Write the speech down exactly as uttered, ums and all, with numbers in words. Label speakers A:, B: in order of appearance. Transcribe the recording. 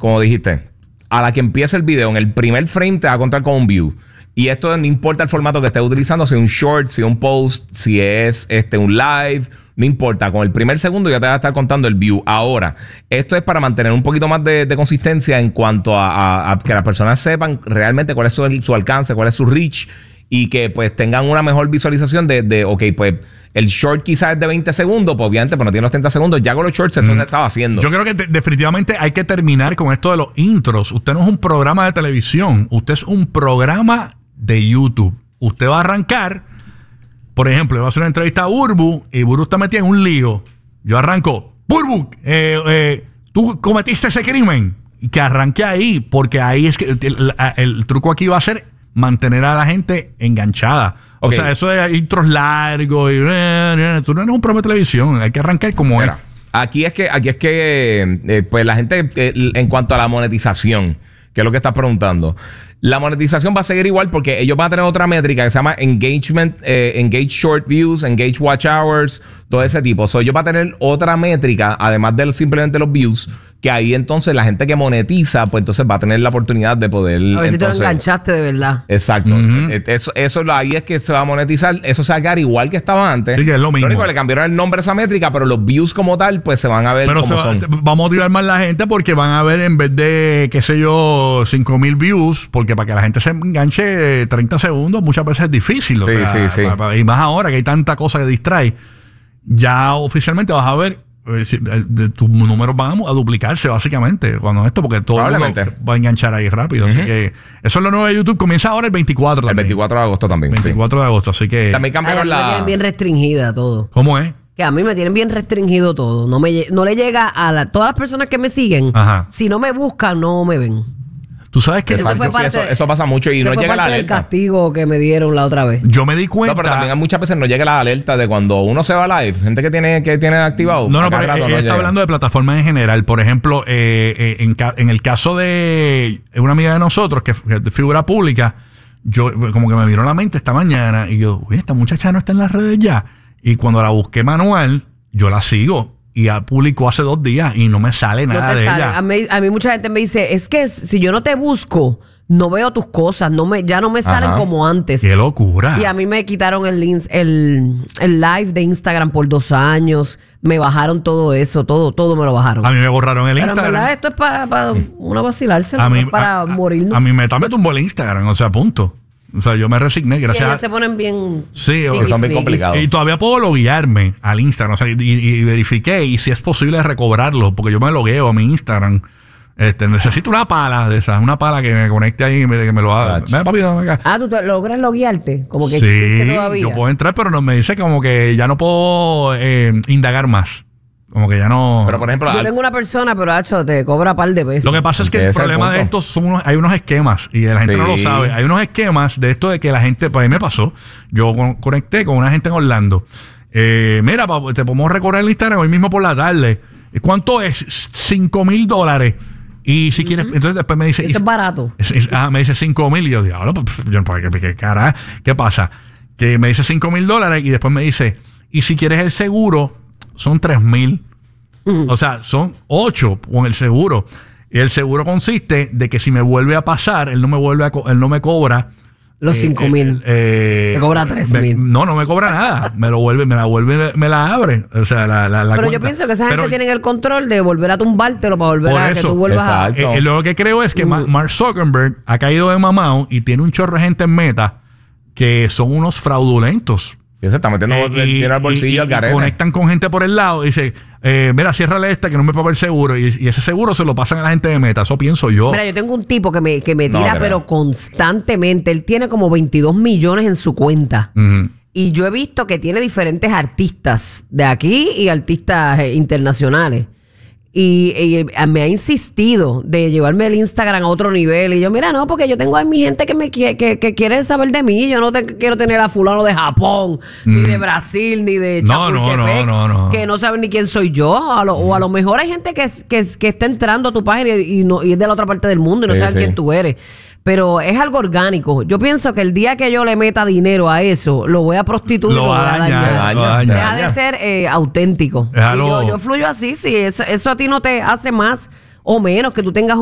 A: como dijiste, a la que empiece el video, en el primer frame te va a contar con un view. Y esto no importa el formato que estés utilizando, si es un short, si es un post, si es este, un live, no importa. Con el primer segundo ya te va a estar contando el view. Ahora, esto es para mantener un poquito más de, de consistencia en cuanto a, a, a que las personas sepan realmente cuál es su, su alcance, cuál es su reach y que pues tengan una mejor visualización de, de ok, pues el short quizás es de veinte segundos, pues obviamente pues no tiene los treinta segundos. Ya con los shorts eso mm. se estaba haciendo.
B: Yo creo que de, definitivamente hay que terminar con esto de los intros. Usted no es un programa de televisión, usted es un programa de YouTube. Usted va a arrancar, por ejemplo, va a hacer una entrevista a Burbu y Burbu está metida en un lío. Yo arranco, Burbu, eh, eh, tú cometiste ese crimen. Y que arranque ahí, porque ahí es que el, el, el truco aquí va a ser mantener a la gente enganchada. Okay. O sea, eso de intros largos y tú no eres un programa de televisión, hay que arrancar como
A: Mira, es. Aquí es que, aquí es que eh, pues la gente, eh, en cuanto a la monetización, que es lo que estás preguntando, la monetización va a seguir igual porque ellos van a tener otra métrica que se llama engagement, eh, engage short views, engage watch hours, todo ese tipo. So, ellos van a tener otra métrica, además de simplemente los views, que ahí entonces la gente que monetiza, pues entonces va a tener la oportunidad de poder...
C: A ver
A: entonces,
C: si te lo enganchaste de verdad.
A: Exacto.
B: Uh-huh.
A: Eso, eso ahí es que se va a monetizar. Eso se va a quedar igual que estaba antes.
B: Sí, que es lo mismo.
A: Lo único que le cambiaron el nombre a esa métrica, pero los views como tal, pues se van a ver
B: pero
A: como
B: se va,
A: son.
B: Va a motivar más la gente porque van a ver en vez de, qué sé yo, cinco mil views, porque para que la gente se enganche treinta segundos muchas veces es difícil. O
A: sí,
B: sea,
A: sí, sí.
B: Para, para, y más ahora que hay tanta cosa que distrae. Ya oficialmente vas a ver... Eh, si, eh, de, tus números van a duplicarse básicamente cuando esto, porque todo el mundo va a enganchar ahí rápido. Uh-huh. Así que eso es lo nuevo de YouTube. Comienza ahora el veinticuatro también.
A: El veinticuatro de agosto también.
B: veinticuatro sí. de agosto, así que
A: también cambiaron
C: Ay,
A: la...
C: me tienen bien restringida todo.
B: ¿Cómo es?
C: Que a mí me tienen bien restringido todo. No me no le llega a la, todas las personas que me siguen.
B: Ajá.
C: Si no me buscan, no me ven.
B: Tú sabes que
A: Exacto,
C: eso, fue parte,
A: sí, eso, eso pasa mucho y
C: eso
A: no
C: fue
A: llega la
C: parte
A: alerta.
C: del castigo que me dieron la otra vez.
B: Yo me di cuenta.
A: No, pero también muchas veces no llega la alerta de cuando uno se va live. Gente que tiene que tiene activado.
B: No, no, pero
A: rato,
B: él
A: no
B: está
A: llega.
B: hablando de plataformas en general. Por ejemplo, eh, eh, en, ca- en el caso de una amiga de nosotros que es de figura pública, yo como que me miró la mente esta mañana y yo, oye, esta muchacha no está en las redes ya. Y cuando la busqué manual, yo la sigo. Y ya publicó hace dos días y no me sale nada
C: no te
B: de
C: sale.
B: ella.
C: A mí, a mí mucha gente me dice, es que si yo no te busco, no veo tus cosas, no me, ya no me salen
A: Ajá.
C: como antes.
B: ¡Qué locura!
C: Y a mí me quitaron el, el, el live de Instagram por dos años. Me bajaron todo eso, todo, todo me lo bajaron.
B: A mí me borraron el
C: Pero en
B: Instagram.
C: verdad esto es para pa uno vacilarse,
B: A
C: no
B: mí,
C: es para
B: a,
C: morirnos.
B: A, a mi meta me tumbó el Instagram, o sea, punto. O sea, yo me resigné,
C: Y
B: gracias
C: ellos
B: a...
C: se ponen bien...
B: Sí, o-
A: Que son bien complicados.
B: Y todavía puedo loguearme al Instagram. O sea, y, y verifiqué y si es posible recobrarlo, porque yo me logueo a mi Instagram. Este, necesito una pala de esas, una pala que me conecte ahí y me, que me lo haga. Ven, papi, dame acá.
C: Ah, ¿tú te logras loguearte? Como que
B: Sí,
C: existe todavía.
B: yo puedo entrar, pero no me dice como que ya no puedo eh, indagar más. Como que ya no...
A: Pero por ejemplo,
C: Yo
A: al-
C: tengo una persona, pero hacho, te cobra par de pesos.
B: Lo que pasa es que
A: Ese
B: el
A: es el
B: problema de
A: punto.
B: estos son unos, hay unos esquemas y la gente
A: Sí.
B: no lo sabe. Hay unos esquemas de esto de que la gente, por ahí me pasó, yo con- conecté con una gente en Orlando. Eh, mira, pa, te podemos recorrer el Instagram hoy mismo por la tarde. ¿Cuánto es? Cinco mil dólares. Y si quieres, entonces después me dice...
C: Eso es barato.
B: Es- es- ah, me dice cinco mil y yo digo, "Ahora, pues, yo, ¿para qué, qué cara? ¿Qué pasa? Que me dice cinco mil dólares y después me dice, y si quieres el seguro, son tres mil. O sea, son ocho con el seguro. Y el seguro consiste de que si me vuelve a pasar, él no me vuelve a co- él no me cobra
C: Los cinco mil.
B: Eh,
C: Te cobra tres
B: me-
C: mil.
B: No, no me cobra nada. Me lo vuelve, me la vuelve, me la abre. O sea, la, la, la
C: Pero
B: cuenta.
C: yo pienso que esa gente
B: Pero,
C: tiene el control de volver a tumbártelo para volver
B: Por
C: a que
B: eso,
C: tú vuelvas
A: exacto.
C: a...
B: eh, eh, lo que creo es que
C: Uh.
B: Ma- Mark Zuckerberg ha caído de mamao y tiene un chorro de gente en Meta que son unos fraudulentos.
A: Y se está metiendo
B: Eh,
A: el
B: y-
A: dinero al
B: y-
A: bolsillo
B: y-
A: al
B: y
A: garete.
B: conectan con gente por el lado y dice, eh, mira, ciérrale esta que no me paga el seguro. Y, y ese seguro se lo pasan a la gente de Meta. Eso pienso yo.
C: Mira, yo tengo un tipo que me, que me
A: No
C: tira,
A: creo.
C: pero constantemente. Él tiene como veintidós millones en su cuenta.
B: Ujú.
C: Y yo he visto que tiene diferentes artistas de aquí y artistas eh, internacionales. Y, y, eh, me ha insistido de llevarme el Instagram a otro nivel. Y yo, mira, no, porque yo tengo a mi gente que me qui- que, que quiere saber de mí. Yo no te, quiero tener a fulano de Japón, ni de Brasil, ni de
B: No, no,
C: Chapultepec,
B: no, no, no.
C: que no saben ni quién soy yo. A lo- O a lo mejor hay gente que, que, que está entrando a tu página y, y no, y es de la otra parte del mundo y no
A: Sí,
C: saben
A: sí.
C: quién tú eres. Pero es algo orgánico. Yo pienso que el día que yo le meta dinero a eso, lo voy a prostituir,
B: Lo
C: lo voy
B: va
C: a
B: a dañar,
C: dañar.
B: lo va a dañar.
C: Deja de ser eh, auténtico.
B: Déjalo.
C: Y yo, yo fluyo así, sí. Eso, eso a ti no te hace más o menos que tú tengas